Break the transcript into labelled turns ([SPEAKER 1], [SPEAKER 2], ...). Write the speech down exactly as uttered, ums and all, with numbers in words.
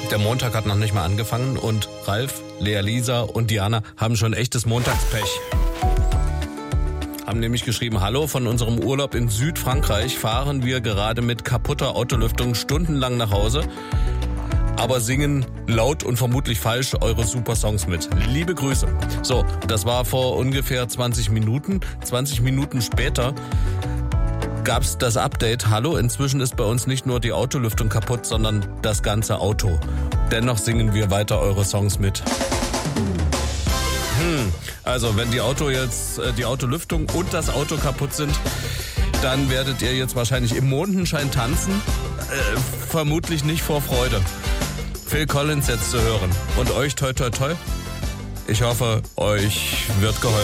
[SPEAKER 1] Der Montag hat noch nicht mal angefangen und Ralf, Lea Lisa und Diana haben schon echtes Montagspech. Haben nämlich geschrieben, hallo, von unserem Urlaub in Südfrankreich fahren wir gerade mit kaputter Autolüftung stundenlang nach Hause, aber singen laut und vermutlich falsch eure super Songs mit. Liebe Grüße. So, das war vor ungefähr zwanzig Minuten. zwanzig Minuten später gab's das Update. Hallo, inzwischen ist bei uns nicht nur die Autolüftung kaputt, sondern das ganze Auto. Dennoch singen wir weiter eure Songs mit. Hm, also wenn die Auto jetzt, äh, die Autolüftung und das Auto kaputt sind, dann werdet ihr jetzt wahrscheinlich im Mondenschein tanzen. Äh, vermutlich nicht vor Freude. Phil Collins jetzt zu hören. Und euch toi toi toi. Ich hoffe, euch wird geholfen.